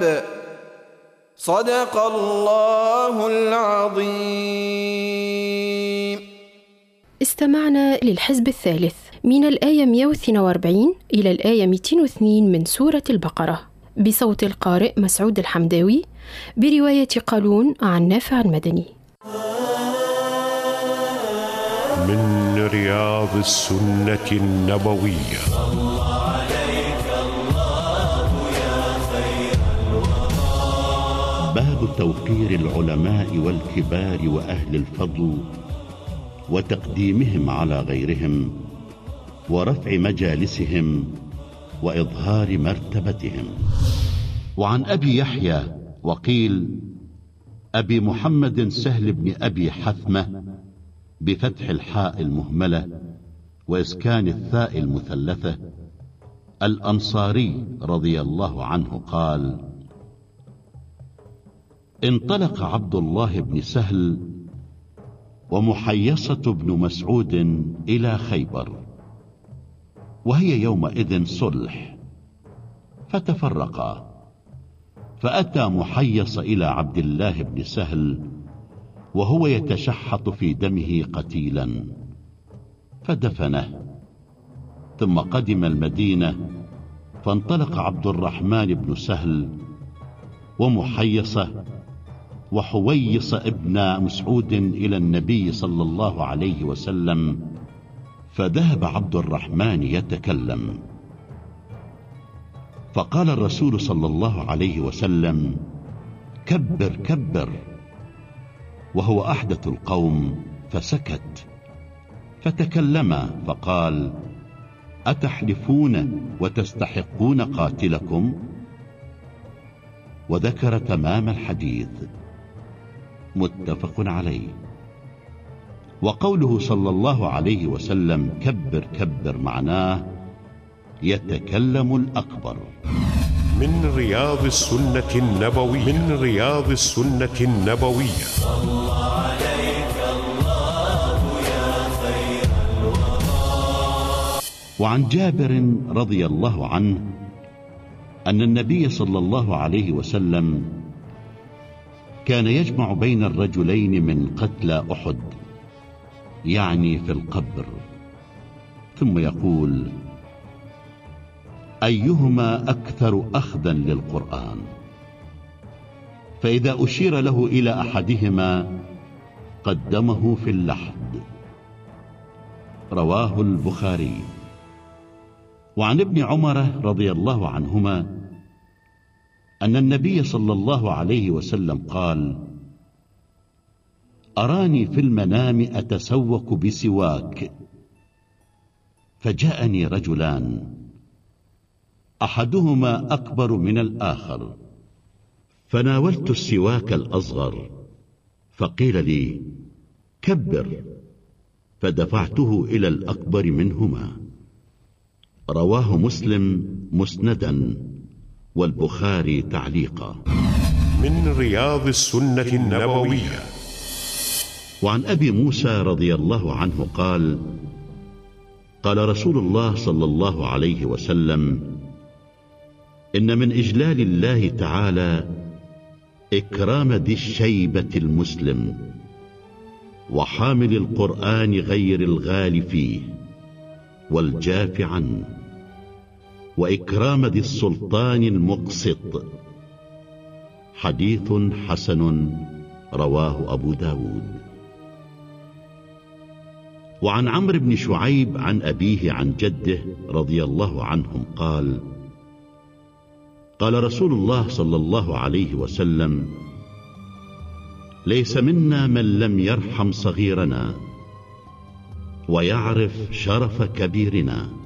الكتاب. صدق الله العظيم. استمعنا للحزب الثالث من الآية 142 إلى الآية 202 من سورة البقرة بصوت القارئ مسعود الحمداوي برواية قالون عن نافع المدني. من رياض السنة النبوية. باب توقير العلماء والكبار وأهل الفضل وتقديمهم على غيرهم ورفع مجالسهم وإظهار مرتبتهم. وعن أبي يحيى وقيل أبي محمد سهل بن أبي حثمة بفتح الحاء المهملة وإسكان الثاء المثلثة الأنصاري رضي الله عنه قال: انطلق عبد الله بن سهل ومحيصة بن مسعود إلى خيبر، وهي يومئذ صلح، فتفرقا، فأتى محيص إلى عبد الله بن سهل وهو يتشحط في دمه قتيلا، فدفنه، ثم قدم المدينة، فانطلق عبد الرحمن بن سهل ومحيصة وحويص ابن مسعود إلى النبي صلى الله عليه وسلم، فذهب عبد الرحمن يتكلم، فقال الرسول صلى الله عليه وسلم: كبر كبر، وهو أحدث القوم، فسكت، فتكلم فقال: أتحلفون وتستحقون قاتلكم؟ وذكر تمام الحديث، متفق عليه. وقوله صلى الله عليه وسلم كبر كبر معناه يتكلم الأكبر. من رياض السنة النبوية. من رياض السنة النبوية. صلى عليك الله يا خير الورى. وعن جابر رضي الله عنه أن النبي صلى الله عليه وسلم كان يجمع بين الرجلين من قتلى أحد، يعني في القبر، ثم يقول: أيهما أكثر أخذا للقرآن؟ فإذا أشير له إلى أحدهما قدمه في اللحد. رواه البخاري. وعن ابن عمر رضي الله عنهما أن النبي صلى الله عليه وسلم قال: أراني في المنام أتسوك بسواك، فجاءني رجلان أحدهما أكبر من الآخر، فناولت السواك الأصغر، فقيل لي: كبر، فدفعته إلى الأكبر منهما. رواه مسلم مسندا والبخاري تعليقا. من رياض السنة النبوية. وعن أبي موسى رضي الله عنه قال: قال رسول الله صلى الله عليه وسلم: إن من إجلال الله تعالى إكرام ذي الشيبة المسلم، وحامل القرآن غير الغال فيه والجاف عنه، وإكرام ذي السلطان المقسط. حديث حسن رواه أبو داود. وعن عمرو بن شعيب عن أبيه عن جده رضي الله عنهم قال: قال رسول الله صلى الله عليه وسلم: ليس منا من لم يرحم صغيرنا ويعرف شرف كبيرنا.